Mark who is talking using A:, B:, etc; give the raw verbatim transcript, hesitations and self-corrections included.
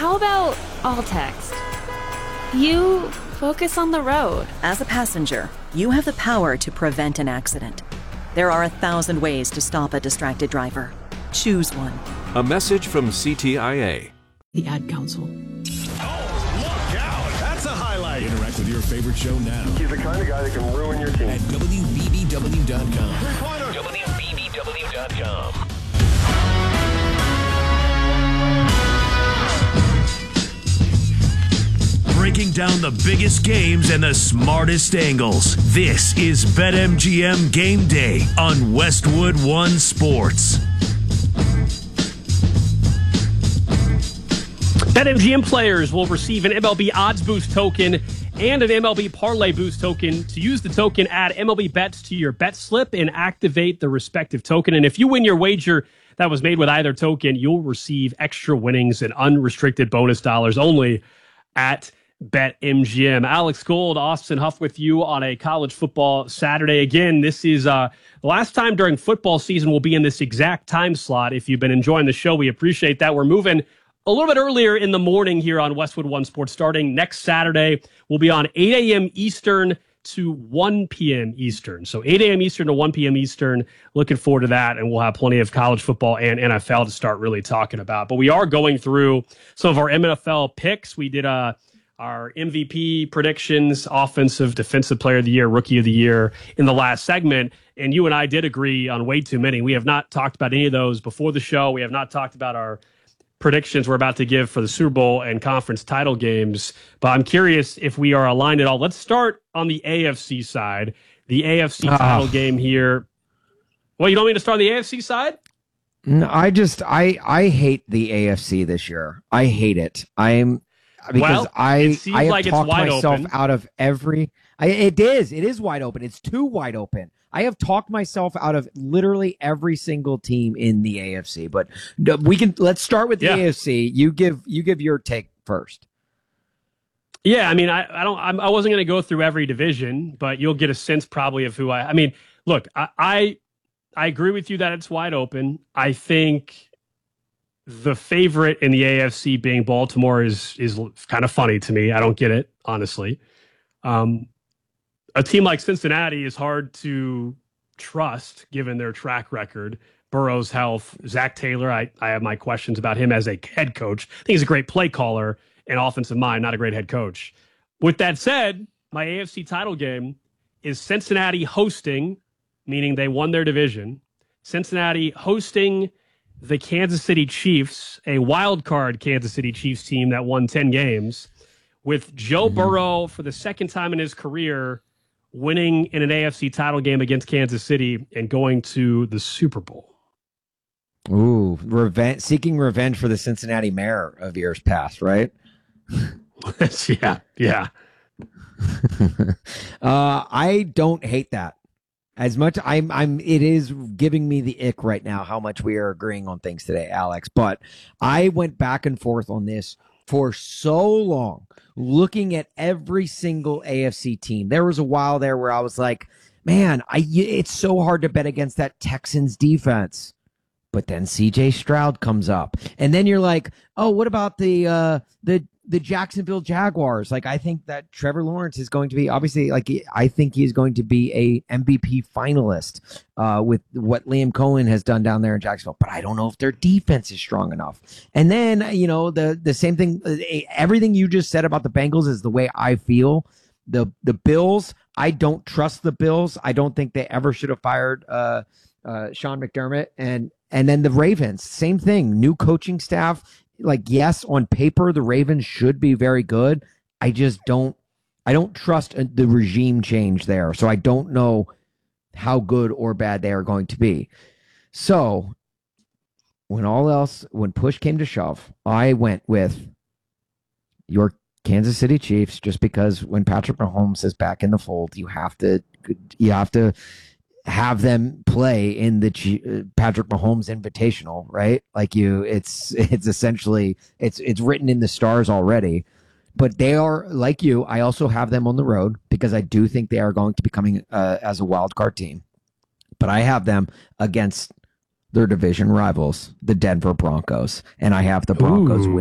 A: how about all text? You focus on the road.
B: As a passenger, you have the power to prevent an accident. There are a thousand ways to stop a distracted driver. Choose one.
C: A message from C T I A.
D: The Ad Council.
E: Oh, look out! That's a highlight.
F: Interact with your favorite show now.
G: He's the kind of guy that can ruin your team.
F: At W B B W dot com.
E: W B B W dot com.
H: Breaking down the biggest games and the smartest angles. This is BetMGM Game Day on Westwood One Sports.
I: BetMGM players will receive an M L B Odds Boost token and an M L B Parlay Boost token. To use the token, add M L B bets to your bet slip and activate the respective token. And if you win your wager that was made with either token, you'll receive extra winnings and unrestricted bonus dollars only at BetMGM. Alex Gold, Austin Huff with you on a college football Saturday. Again, this is uh, the last time during football season we'll be in this exact time slot. If you've been enjoying the show, we appreciate that. We're moving a little bit earlier in the morning here on Westwood One Sports. Starting next Saturday, we'll be on eight a.m. Eastern to one p.m. Eastern. So eight a.m. Eastern to one p.m. Eastern. Looking forward to that, and we'll have plenty of college football and N F L to start really talking about. But we are going through some of our N F L picks. We did a our M V P predictions, offensive, defensive player of the year, rookie of the year in the last segment. And you and I did agree on way too many. We have not talked about any of those before the show. We have not talked about our predictions we're about to give for the Super Bowl and conference title games. But I'm curious if we are aligned at all. Let's start on the A F C side. The A F C uh, title game here. Well, you don't mean to start on the A F C side?
J: No, I just, I, I hate the A F C this year. I hate it. I'm, Because
I: well,
J: I, I have
I: like
J: talked myself
I: open.
J: out of every. I, it is. It is wide open. It's too wide open. I have talked myself out of literally every single team in the A F C. But we can let's start with the yeah. A F C. You give you give your take first.
I: Yeah, I mean, I, I don't. I'm, I wasn't going to go through every division, but you'll get a sense probably of who I. I mean, look, I, I I agree with you that it's wide open. I think the favorite in the A F C being Baltimore is is kind of funny to me. I don't get it, honestly. Um, a team like Cincinnati is hard to trust given their track record. Burrow's health, Zach Taylor, I, I have my questions about him as a head coach. I think he's a great play caller and offensive mind, not a great head coach. With that said, my A F C title game is Cincinnati hosting, meaning they won their division. Cincinnati hosting the Kansas City Chiefs, a wild card Kansas City Chiefs team that won ten games, with Joe mm-hmm. Burrow for the second time in his career winning in an A F C title game against Kansas City and going to the Super Bowl.
J: Ooh, revenge, seeking revenge for the Cincinnati mayor of years past, right?
I: yeah, yeah.
J: uh, I don't hate that. As much I'm I'm it is giving me the ick right now how much we are agreeing on things today, Alex. But I went back and forth on this for so long, looking at every single A F C team. There was a while there where I was like, man, I it's so hard to bet against that Texans defense. But then C J Stroud comes up. And then you're like, oh, what about the uh the the Jacksonville Jaguars? Like, I think that Trevor Lawrence is going to be, obviously, like, I think he's going to be a M V P finalist uh, with what Liam Cohen has done down there in Jacksonville. But I don't know if their defense is strong enough. And then, you know, the the same thing, everything you just said about the Bengals is the way I feel. The the Bills, I don't trust the Bills. I don't think they ever should have fired uh, uh, Sean McDermott. And and then the Ravens, same thing, new coaching staff. Like, yes, on paper, the Ravens should be very good. I just don't, I don't trust the regime change there. So I don't know how good or bad they are going to be. So when all else, when push came to shove, I went with your Kansas City Chiefs, just because when Patrick Mahomes is back in the fold, you have to, you have to, have them play in the G- Patrick Mahomes Invitational, right? Like you, it's it's essentially it's it's written in the stars already. But they are like you. I also have them on the road because I do think they are going to be coming uh, as a wild card team. But I have them against their division rivals, the Denver Broncos, and I have the Broncos.
I: Ooh.